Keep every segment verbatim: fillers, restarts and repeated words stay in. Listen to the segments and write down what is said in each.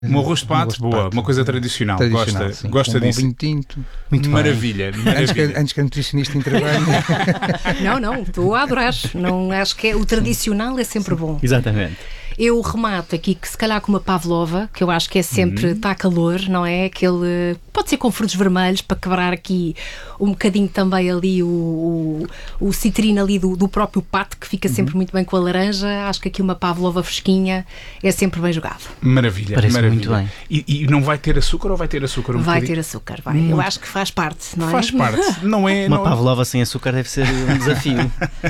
Um arroz de pato, um boa, pato. uma coisa tradicional. tradicional gosta sim. gosta um disso. Bom vinho tinto. Muito Maravilha, Antes maravilha. que, antes que a nutricionista intervenha. Não, não, estou a adorar. Não, acho que é, o tradicional é sempre bom. Exatamente. Eu remato aqui que se calhar com uma pavlova, que eu acho que é sempre, está Uhum. a calor, não é? Aquele, pode ser com frutos vermelhos, para quebrar aqui um bocadinho também ali o, o, o citrino ali do, do próprio pato, que fica sempre Uhum. muito bem com a laranja. Acho que aqui uma pavlova fresquinha é sempre bem jogado. Maravilha, Parece maravilha. muito bem. E, e não vai ter açúcar ou vai ter açúcar? Um Vai bocadinho? ter açúcar, vai. Eu acho que faz parte, não é? Faz parte. Não é... Uma não... pavlova sem açúcar deve ser um desafio.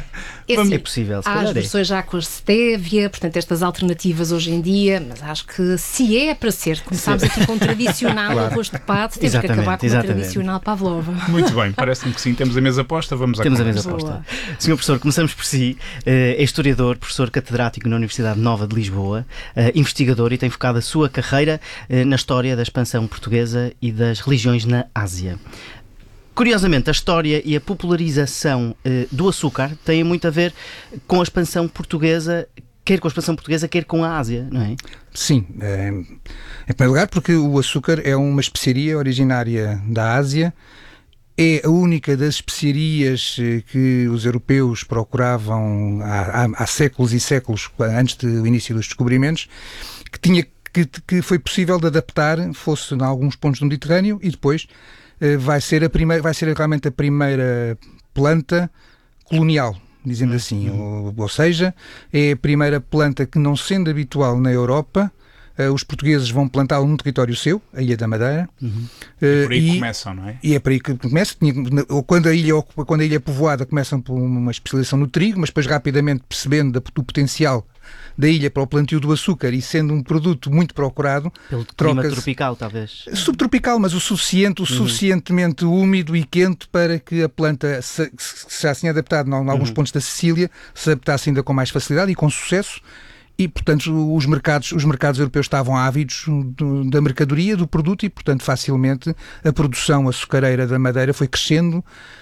É, assim, É possível, se há as calhar é. versões já com a stevia, portanto, estas alternativas hoje em dia, mas acho que se é para ser, começámos aqui com o tradicional arroz de pato, temos Exatamente, que acabar com o exatamente. tradicional pavlova. Muito bem, parece-me que sim. Temos a mesa posta, vamos à Temos a conversa. mesa Boa. posta. senhor Professor, começamos por si. Eh, É historiador, professor catedrático na Universidade Nova de Lisboa, eh, investigador e tem focado a sua carreira eh, na história da expansão portuguesa e das religiões na Ásia. Curiosamente, a história e a popularização eh, do açúcar têm muito a ver com a expansão portuguesa, quer com a expansão portuguesa, quer com a Ásia, não é? Sim, é, em primeiro lugar porque o açúcar é uma especiaria originária da Ásia, é a única das especiarias que os europeus procuravam há, há, há séculos e séculos, antes do início dos descobrimentos, que, tinha, que, que foi possível de adaptar, fosse em alguns pontos do Mediterrâneo, e depois eh, vai ser, a primeira, vai ser realmente a primeira planta colonial, dizendo assim, ou, ou seja, é a primeira planta que, não sendo habitual na Europa, uh, os portugueses vão plantá-la num território seu, a Ilha da Madeira. Uhum. É por aí que e, começam, não é? e é por aí que começa. Tinha, ou quando, a ilha, quando a ilha é povoada, começam por uma especialização no trigo, mas depois rapidamente percebendo da, do potencial da ilha para o plantio do açúcar e sendo um produto muito procurado, Pelo clima troca-se- tropical, talvez. subtropical, mas o suficiente, o suficientemente úmido e quente para que a planta, se, se já se tinha adaptado em alguns Uhum. pontos da Sicília, se adaptasse ainda com mais facilidade e com sucesso. E, portanto, os mercados, os mercados europeus estavam ávidos do, da mercadoria, do produto, e, portanto, facilmente a produção açucareira da Madeira foi crescendo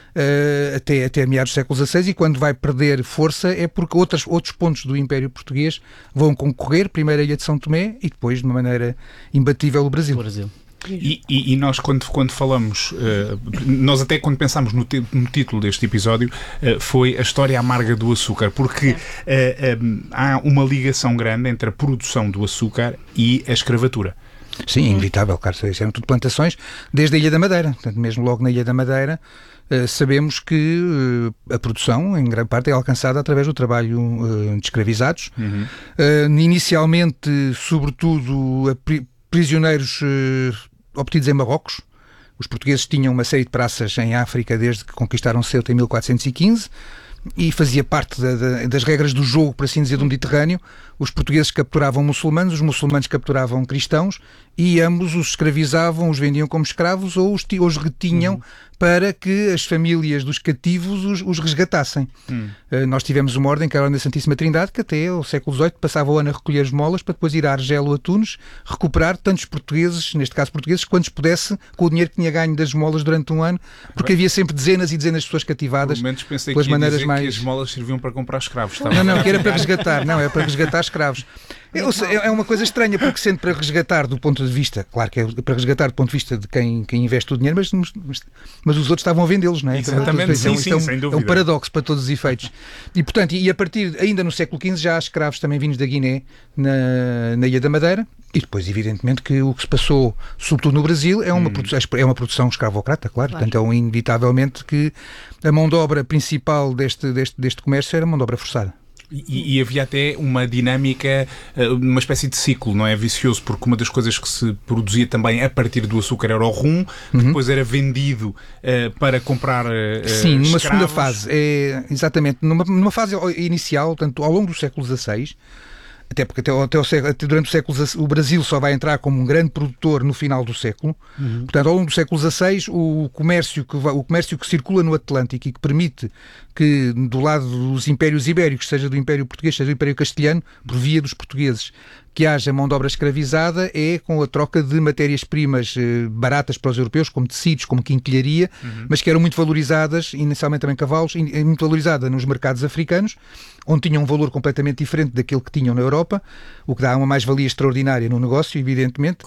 uh, até, até meados do século dezasseis, e quando vai perder força é porque outras, outros pontos do Império Português vão concorrer, primeiro a Ilha de São Tomé e depois, de uma maneira imbatível, o Brasil. O Brasil. E, e- e nós, quando, quando falamos, eh, nós até quando pensámos no, ti- no título deste episódio, eh, foi a história amarga do açúcar, porque eh, eh, há uma ligação grande entre a produção do açúcar e a escravatura. Sim, inevitável, claro, isso eram tudo plantações desde a Ilha da Madeira, portanto, mesmo logo na Ilha da Madeira, eh, sabemos que eh, a produção, em grande parte, é alcançada através do trabalho eh, de escravizados, Uhum. Eh, inicialmente, sobretudo, a pri- prisioneiros eh, obtidos em Marrocos. Os portugueses tinham uma série de praças em África desde que conquistaram Ceuta em mil quatrocentos e quinze, e fazia parte da- da- das regras do jogo, por assim dizer, do Mediterrâneo. Os portugueses capturavam muçulmanos, os muçulmanos capturavam cristãos, e ambos os escravizavam, os vendiam como escravos ou os, ti- os retinham Uhum. para que as famílias dos cativos os, os resgatassem. Hum. Uh, nós tivemos uma ordem, que era a Ordem da Santíssima Trindade, que até ao século dezoito passava o ano a recolher as molas para depois ir a Argel ou a Tunes recuperar tantos portugueses, neste caso portugueses, quantos pudesse, com o dinheiro que tinha ganho das molas durante um ano, porque havia sempre dezenas e dezenas de pessoas cativadas. Pelo menos pensei pelas que ia maneiras dizer mais- que as molas serviam para comprar escravos. Estava Não, não, a que era para resgatar, não, é para resgatar escravos. É, ou seja, é uma coisa estranha, porque sendo para resgatar do ponto de vista, claro que é para resgatar do ponto de vista de quem, quem investe o dinheiro, mas, mas, mas os outros estavam a vendê-los, não é? Exatamente, Isto é um- sim, isto é um- sim, sem É um dúvida. paradoxo para todos os efeitos. E, portanto, e a partir, ainda no século quinze, já há escravos também vindos da Guiné, na, na Ilha da Madeira, e depois, evidentemente, que o que se passou, sobretudo no Brasil, é uma, Hum. produ- é uma produção escravocrata, claro, Claro. portanto, é um, inevitavelmente que a mão de obra principal deste, deste, deste comércio era a mão de obra forçada. E, e havia até uma dinâmica, eh, uma espécie de ciclo, não é? Vicioso, porque uma das coisas que se produzia também a partir do açúcar era o rum, que depois era vendido eh, para comprar eh, Sim, numa escravos. segunda fase, é, exatamente, numa, numa fase inicial, portanto, ao longo do século dezasseis, até porque até, até o século, até durante o século dezasseis, o Brasil só vai entrar como um grande produtor no final do século. Uhum. Portanto, ao longo do século dezasseis, o comércio, que vai, o comércio que circula no Atlântico e que permite que do lado dos impérios ibéricos, seja do Império Português, seja do Império Castelhano, por via dos portugueses, que haja mão de obra escravizada é com a troca de matérias-primas baratas para os europeus, como tecidos, como quinquilharia, uhum. mas que eram muito valorizadas, inicialmente também cavalos, muito valorizada nos mercados africanos, onde tinham um valor completamente diferente daquele que tinham na Europa, o que dá uma mais-valia extraordinária no negócio, evidentemente.